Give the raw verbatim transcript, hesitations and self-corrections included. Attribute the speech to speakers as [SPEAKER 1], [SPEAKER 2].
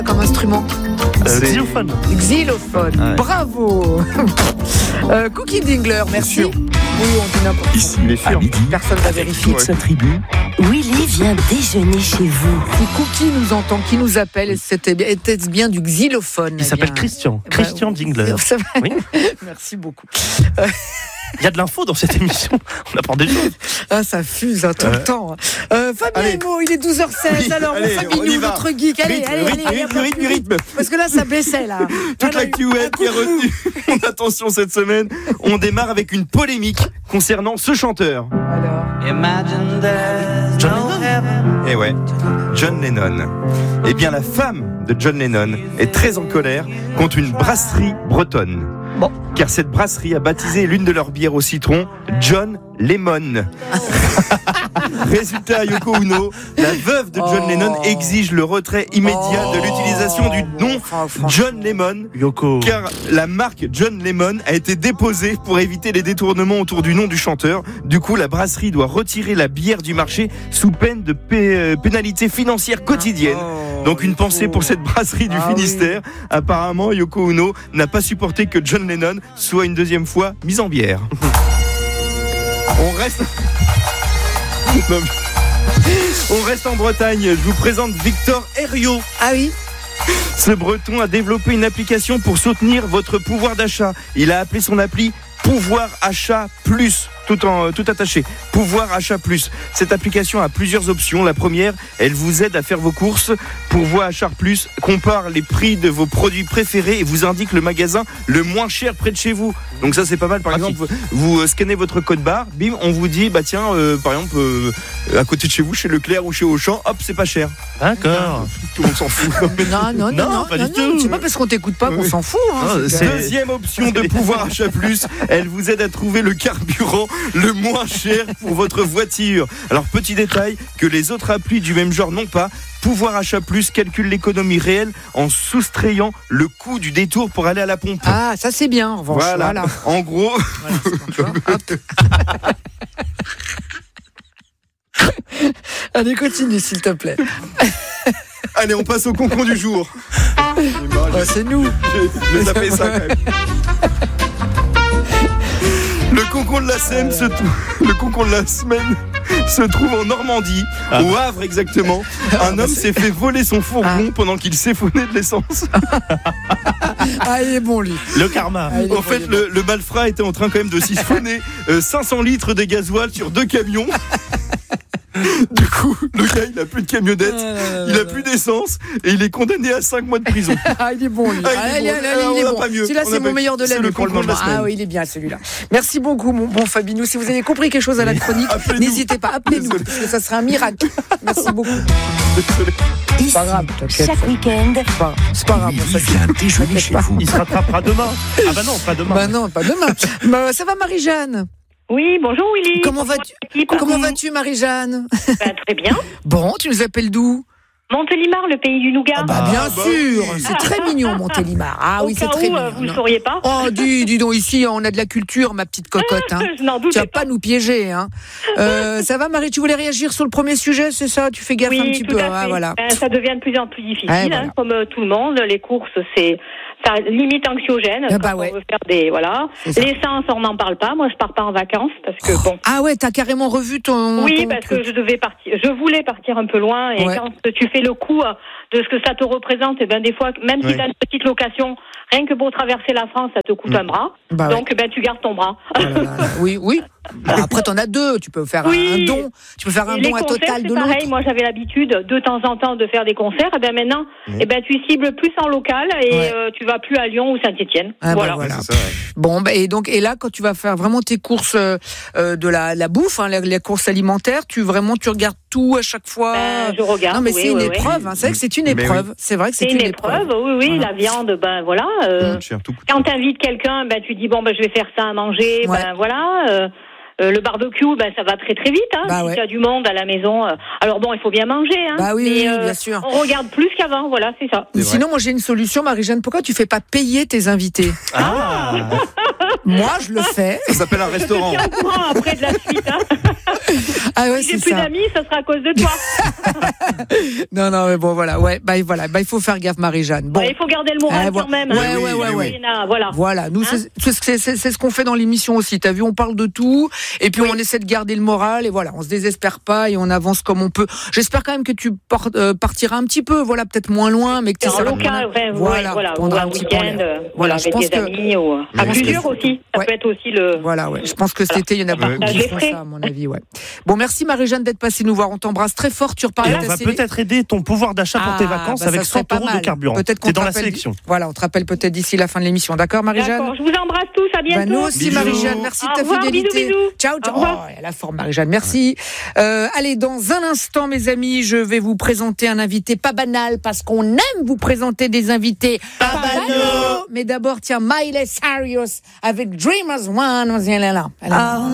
[SPEAKER 1] comme instrument?
[SPEAKER 2] Euh, xylophone.
[SPEAKER 1] Xylophone,
[SPEAKER 3] Ah ouais.
[SPEAKER 1] Bravo. euh, Cookie Dingler, merci. Oui, on dit n'importe quoi.
[SPEAKER 3] Il est sûr.
[SPEAKER 1] Personne ne va vérifier.
[SPEAKER 3] Toute sa tribu.
[SPEAKER 4] Willy vient déjeuner chez vous.
[SPEAKER 1] Si Cookie nous entend, qui nous appelle, c'était bien, était-ce bien du xylophone?
[SPEAKER 2] Il s'appelle
[SPEAKER 1] bien.
[SPEAKER 2] Christian.
[SPEAKER 1] Bah,
[SPEAKER 2] Christian Dingler.
[SPEAKER 1] Ça va.
[SPEAKER 2] Oui.
[SPEAKER 1] Merci beaucoup.
[SPEAKER 2] Il y a de l'info dans cette émission. On apprend des choses.
[SPEAKER 1] Ah, ça fuse hein, tout le temps. Euh, Fabien
[SPEAKER 3] Allez.
[SPEAKER 1] Emo, il est douze heures seize.
[SPEAKER 3] Oui,
[SPEAKER 1] alors,
[SPEAKER 3] allez,
[SPEAKER 1] mon
[SPEAKER 3] on y
[SPEAKER 1] Fabien,
[SPEAKER 3] va.
[SPEAKER 1] notre geek. Allez,
[SPEAKER 3] Rythme,
[SPEAKER 1] allez,
[SPEAKER 3] rythme,
[SPEAKER 1] allez,
[SPEAKER 3] rythme,
[SPEAKER 1] allez,
[SPEAKER 3] rythme, rythme.
[SPEAKER 1] Parce que là, ça baissait, là.
[SPEAKER 3] Toute
[SPEAKER 1] Voilà,
[SPEAKER 3] l'actu
[SPEAKER 1] un
[SPEAKER 3] web
[SPEAKER 1] coup
[SPEAKER 3] qui a
[SPEAKER 1] de mou.
[SPEAKER 3] retenu mon attention cette semaine. On démarre avec une polémique concernant ce chanteur.
[SPEAKER 1] Alors.
[SPEAKER 2] John Lennon.
[SPEAKER 3] Eh ouais, John Lennon. Eh bien, la femme de John Lennon est très en colère contre une brasserie bretonne.
[SPEAKER 1] Bon.
[SPEAKER 3] Car cette brasserie a baptisé l'une de leurs bières au citron John Lemon. Résultat, Yoko Ono, la veuve de John
[SPEAKER 1] Oh.
[SPEAKER 3] Lennon exige le retrait immédiat
[SPEAKER 1] Oh.
[SPEAKER 3] de l'utilisation du nom
[SPEAKER 1] Enfin, franchement.
[SPEAKER 3] John Lemon.
[SPEAKER 2] Yoko.
[SPEAKER 3] Car la marque John Lemon a été déposée pour éviter les détournements autour du nom du chanteur. Du coup, la brasserie doit retirer la bière du marché sous peine de pé- euh, pénalité financière quotidienne.
[SPEAKER 1] Oh,
[SPEAKER 3] Donc une pensée pour cette brasserie du
[SPEAKER 1] Ah
[SPEAKER 3] Finistère. Apparemment, Yoko Ono n'a pas supporté que John Lennon soit une deuxième fois mis en bière. On reste... Non, mais- On reste en Bretagne. Je vous présente Victor Herriot.
[SPEAKER 1] Ah oui.
[SPEAKER 3] Ce breton a développé une application pour soutenir votre pouvoir d'achat. Il a appelé son appli Pouvoir Achat Plus, tout en tout attaché. Pouvoir Achat Plus. Cette application a plusieurs options. La première, elle vous aide à faire vos courses. Pouvoir Achat Plus compare les prix de vos produits préférés et vous indique le magasin le moins cher près de chez vous. Donc ça c'est pas mal. Par
[SPEAKER 2] Pratique.
[SPEAKER 3] exemple, vous, vous scannez votre code barre, bim, on vous dit bah tiens, euh, par exemple euh, à côté de chez vous, chez Leclerc ou chez Auchan, hop, c'est pas cher.
[SPEAKER 2] D'accord.
[SPEAKER 3] Tout le monde s'en fout.
[SPEAKER 1] Non, non, non,
[SPEAKER 2] Non,
[SPEAKER 1] non,
[SPEAKER 2] pas
[SPEAKER 1] non,
[SPEAKER 2] du
[SPEAKER 1] non,
[SPEAKER 2] tout.
[SPEAKER 1] c'est pas parce qu'on t'écoute pas qu'on
[SPEAKER 3] Oui.
[SPEAKER 1] s'en fout. Hein,
[SPEAKER 2] Non,
[SPEAKER 1] c'est
[SPEAKER 2] c'est-
[SPEAKER 1] que-
[SPEAKER 3] Deuxième option de Pouvoir Achat Plus, elle vous aide à trouver le carburant le moins cher pour votre voiture. Alors petit détail que les autres applis du même genre n'ont pas. Pouvoir Achat Plus calcule l'économie réelle en soustrayant le coût du détour pour aller à la pompe.
[SPEAKER 1] Ah, ça c'est bien, en revanche.
[SPEAKER 3] voilà.
[SPEAKER 1] Voilà.
[SPEAKER 3] En gros,
[SPEAKER 1] Voilà, c'est bon, tu vois. Hop. Allez, continue, s'il te plaît.
[SPEAKER 3] allez, on passe au concon du jour.
[SPEAKER 1] Oh, c'est nous.
[SPEAKER 3] J'ai j'ai tapé ça quand même. Le concon de la semaine se trou- le concon de la semaine se trouve en Normandie,
[SPEAKER 2] Ah.
[SPEAKER 3] au Havre exactement. Un homme s'est fait voler son fourgon pendant qu'il siphonnait de l'essence.
[SPEAKER 1] Ah, il est bon, lui.
[SPEAKER 2] Le karma.
[SPEAKER 1] Ah, il est
[SPEAKER 3] En
[SPEAKER 1] bon,
[SPEAKER 3] fait,
[SPEAKER 1] il est bon.
[SPEAKER 3] le, le malfrat était en train quand même de siphonner euh, cinq cents litres de gasoil sur deux camions. Du coup, le gars, il a plus de camionnette,
[SPEAKER 1] Ah, là, là,
[SPEAKER 3] il
[SPEAKER 1] là,
[SPEAKER 3] a plus d'essence et il est condamné à cinq mois de prison.
[SPEAKER 1] Ah, il est bon, lui.
[SPEAKER 3] Ah, il est
[SPEAKER 1] Ah,
[SPEAKER 3] bon.
[SPEAKER 1] il est-
[SPEAKER 3] Ah,
[SPEAKER 1] il est
[SPEAKER 3] on a
[SPEAKER 1] bon.
[SPEAKER 3] pas mieux.
[SPEAKER 1] Celui-là,
[SPEAKER 3] On
[SPEAKER 1] c'est
[SPEAKER 3] a
[SPEAKER 1] mon
[SPEAKER 3] pas-
[SPEAKER 1] meilleur de
[SPEAKER 3] c'est
[SPEAKER 1] l'année
[SPEAKER 3] le
[SPEAKER 1] pour le
[SPEAKER 3] concon de la
[SPEAKER 1] moment.
[SPEAKER 3] semaine.
[SPEAKER 1] Ah oui, il est bien, celui-là. Merci beaucoup, mon bon Fabinou. Si vous avez compris quelque chose à la chronique,
[SPEAKER 3] Appelez-nous.
[SPEAKER 1] n'hésitez pas, appelez-nous,
[SPEAKER 3] Désolé.
[SPEAKER 1] parce que ça serait un miracle. Merci beaucoup.
[SPEAKER 3] Désolé.
[SPEAKER 4] Ici,
[SPEAKER 1] pas grave, t'inquiète.
[SPEAKER 4] chaque week-end,
[SPEAKER 1] C'est pas, c'est pas grave, mon
[SPEAKER 5] Willy
[SPEAKER 1] Fabinou.
[SPEAKER 5] vient déjeuner
[SPEAKER 1] T'inquiète
[SPEAKER 5] chez
[SPEAKER 1] pas.
[SPEAKER 5] vous.
[SPEAKER 2] Il se rattrapera demain. Ah bah non, pas demain.
[SPEAKER 1] Bah non, pas demain. Bah, ça va, Marie-Jeanne?
[SPEAKER 6] Oui, bonjour Willy.
[SPEAKER 1] Comment vas-tu,
[SPEAKER 6] l'équipe
[SPEAKER 1] comment vas-tu, Marie-Jeanne?
[SPEAKER 6] Bah, très bien.
[SPEAKER 1] Bon, tu nous appelles d'où?
[SPEAKER 6] Montélimar, le pays du nougat.
[SPEAKER 1] Ah bah bien
[SPEAKER 3] Ah, bah
[SPEAKER 1] sûr,
[SPEAKER 3] oui.
[SPEAKER 1] c'est très mignon, Montélimar. Ah
[SPEAKER 6] Au
[SPEAKER 1] oui, c'est
[SPEAKER 6] cas
[SPEAKER 1] très
[SPEAKER 6] où,
[SPEAKER 1] mignon.
[SPEAKER 6] euh, vous ne
[SPEAKER 1] non.
[SPEAKER 6] sauriez pas.
[SPEAKER 1] Oh, dis, dis donc, ici, on a de la culture, ma petite cocotte. Hein.
[SPEAKER 6] Je n'en
[SPEAKER 1] Tu
[SPEAKER 6] doutais
[SPEAKER 1] vas pas nous piéger. Hein. Euh, ça va, Marie, tu voulais réagir sur le premier sujet, c'est ça? Tu fais gaffe
[SPEAKER 6] Oui,
[SPEAKER 1] un petit
[SPEAKER 6] tout
[SPEAKER 1] peu.
[SPEAKER 6] à
[SPEAKER 1] Ah,
[SPEAKER 6] fait.
[SPEAKER 1] voilà.
[SPEAKER 6] Ben, ça devient de plus en plus difficile,
[SPEAKER 1] Ouais, voilà.
[SPEAKER 6] hein, comme euh, tout le monde. Les courses, c'est ça limite anxiogène.
[SPEAKER 1] Ah bah
[SPEAKER 6] quand
[SPEAKER 1] ouais.
[SPEAKER 6] on veut faire des voilà.
[SPEAKER 1] C'est ça.
[SPEAKER 6] L'essence, on n'en parle pas. Moi, je pars pas en vacances parce que bon.
[SPEAKER 1] Ah ouais, t'as carrément revu ton.
[SPEAKER 6] Oui,
[SPEAKER 1] ton
[SPEAKER 6] parce
[SPEAKER 1] truc.
[SPEAKER 6] que je devais partir. Je voulais partir un peu loin et
[SPEAKER 1] Ouais.
[SPEAKER 6] quand tu fais le coup euh, de ce que ça te représente, et ben des fois, même si
[SPEAKER 3] Ouais.
[SPEAKER 6] tu as une petite location, rien que pour traverser la France, ça te coûte
[SPEAKER 3] Mm.
[SPEAKER 6] un bras.
[SPEAKER 1] Bah ouais.
[SPEAKER 6] Donc, ben tu gardes ton bras.
[SPEAKER 1] Oh là là là. Oui, oui. Alors après, t'en as deux. Tu peux faire un-
[SPEAKER 6] Oui.
[SPEAKER 1] un don. Tu peux faire un
[SPEAKER 6] Et les
[SPEAKER 1] don à
[SPEAKER 6] concerts,
[SPEAKER 1] total
[SPEAKER 6] c'est
[SPEAKER 1] de
[SPEAKER 6] pareil.
[SPEAKER 1] l'autre.
[SPEAKER 6] Moi, j'avais l'habitude de temps en temps de faire des concerts. Et ben maintenant,
[SPEAKER 3] Oui.
[SPEAKER 6] eh ben tu cibles plus en local et
[SPEAKER 1] Ouais.
[SPEAKER 6] euh, tu vas plus à Lyon ou Saint-Étienne.
[SPEAKER 1] Ah bah
[SPEAKER 6] voilà.
[SPEAKER 1] voilà.
[SPEAKER 3] C'est ça, ouais.
[SPEAKER 1] Bon, bah, et donc, et là, quand tu vas faire vraiment tes courses euh, euh, de la, la bouffe, hein, les, les courses alimentaires, tu vraiment tu regardes tout à chaque fois.
[SPEAKER 6] Ben, je regarde.
[SPEAKER 1] non, mais
[SPEAKER 6] oui,
[SPEAKER 1] c'est une
[SPEAKER 6] oui, oui.
[SPEAKER 1] épreuve. Hein. C'est vrai que c'est une
[SPEAKER 3] Mais
[SPEAKER 1] épreuve.
[SPEAKER 3] oui.
[SPEAKER 1] C'est vrai que c'est,
[SPEAKER 6] C'est une épreuve. Oui, oui.
[SPEAKER 1] Voilà.
[SPEAKER 6] La viande, ben voilà. euh,
[SPEAKER 3] Cher, tout coûte.
[SPEAKER 6] Quand t'invites quelqu'un, ben tu dis bon ben je vais faire ça à manger.
[SPEAKER 1] Ouais.
[SPEAKER 6] Ben voilà. euh, Euh, le barbecue, ben, ça va très très vite. Hein,
[SPEAKER 1] Bah
[SPEAKER 6] si
[SPEAKER 1] ouais.
[SPEAKER 6] tu as du monde à la maison. euh, alors bon, il faut bien manger. Hein,
[SPEAKER 1] Bah oui,
[SPEAKER 6] mais,
[SPEAKER 1] oui, bien sûr.
[SPEAKER 6] On regarde plus qu'avant, voilà, c'est ça.
[SPEAKER 3] C'est
[SPEAKER 1] Sinon, moi, j'ai une solution, Marie-Jeanne. Pourquoi tu fais pas payer tes invités?
[SPEAKER 2] Ah,
[SPEAKER 1] Moi, je le fais.
[SPEAKER 3] Ça s'appelle un restaurant.
[SPEAKER 6] Je suis au courant après de la suite. Hein.
[SPEAKER 1] Ah ouais,
[SPEAKER 6] Si j'ai
[SPEAKER 1] c'est
[SPEAKER 6] plus
[SPEAKER 1] ça.
[SPEAKER 6] d'amis, ça sera à cause de toi.
[SPEAKER 1] Non, non, mais bon, voilà. Ouais, bah, voilà. Bah, il faut faire gaffe, Marie-Jeanne. Bon.
[SPEAKER 6] Ouais, il faut garder le moral
[SPEAKER 1] Eh,
[SPEAKER 6] quand même.
[SPEAKER 1] ouais,
[SPEAKER 6] hein.
[SPEAKER 1] ouais, ouais,
[SPEAKER 6] Oui,
[SPEAKER 1] ouais.
[SPEAKER 6] Léna, voilà.
[SPEAKER 1] Voilà, nous,
[SPEAKER 6] Hein
[SPEAKER 1] c'est, c'est, c'est, c'est ce qu'on fait dans l'émission aussi. T'as vu, on parle de tout, et puis on essaie de garder le moral, et voilà, on se désespère pas, et on avance comme on peut. J'espère quand même que tu por- euh, partiras un petit peu, voilà, peut-être moins loin, mais que tu
[SPEAKER 6] En local, ouais,
[SPEAKER 1] voilà,
[SPEAKER 6] voilà,
[SPEAKER 1] prendras
[SPEAKER 6] ou
[SPEAKER 1] un
[SPEAKER 6] un
[SPEAKER 1] petit peu en
[SPEAKER 6] week-end,
[SPEAKER 1] l'air.
[SPEAKER 6] euh,
[SPEAKER 1] Voilà,
[SPEAKER 6] voilà,
[SPEAKER 1] je
[SPEAKER 6] avec
[SPEAKER 1] pense
[SPEAKER 6] des
[SPEAKER 1] que-
[SPEAKER 6] amis, ou à
[SPEAKER 1] pense que-
[SPEAKER 6] plusieurs aussi. Ça
[SPEAKER 1] Ouais.
[SPEAKER 6] peut être aussi le.
[SPEAKER 1] Voilà, ouais. Je pense que cet été, il y en a
[SPEAKER 6] Voilà.
[SPEAKER 1] beaucoup qui
[SPEAKER 6] Partage
[SPEAKER 1] font
[SPEAKER 6] les frais.
[SPEAKER 1] ça, à mon avis, ouais. Bon, merci Marie-Jeanne d'être passée nous voir. On t'embrasse très fort. Tu reparles
[SPEAKER 2] Et
[SPEAKER 1] à
[SPEAKER 2] on
[SPEAKER 1] ta
[SPEAKER 2] va
[SPEAKER 1] série-
[SPEAKER 2] peut-être aider ton pouvoir d'achat pour tes
[SPEAKER 1] Ah,
[SPEAKER 2] vacances
[SPEAKER 1] bah,
[SPEAKER 2] avec
[SPEAKER 1] ça serait
[SPEAKER 2] cent
[SPEAKER 1] pas
[SPEAKER 2] euros de
[SPEAKER 1] mal.
[SPEAKER 2] carburant.
[SPEAKER 1] Peut-être qu'on
[SPEAKER 2] C'est
[SPEAKER 1] te
[SPEAKER 2] dans la
[SPEAKER 1] rappelle-
[SPEAKER 2] sélection.
[SPEAKER 1] Voilà, on te rappelle peut-être d'ici la fin de l'émission. D'accord, Marie-Jeanne?
[SPEAKER 6] D'accord, je vous embrasse tous, à bientôt.
[SPEAKER 1] Bah, nous aussi,
[SPEAKER 3] Bisous.
[SPEAKER 1] Marie-Jeanne, merci
[SPEAKER 6] Au
[SPEAKER 1] de ta
[SPEAKER 6] revoir,
[SPEAKER 1] fidélité.
[SPEAKER 6] bisous, bisous.
[SPEAKER 1] Ciao, ciao.
[SPEAKER 6] Au revoir.
[SPEAKER 1] Oh, elle a la forme, Marie-Jeanne, merci. Euh, allez, dans un instant, mes amis, je vais vous présenter un invité pas banal, parce qu'on aime vous présenter des invités pas, banaux. Mais d'abord, tiens, Miley Cyrus avec Dreamers One. Elle est là. Elle est là.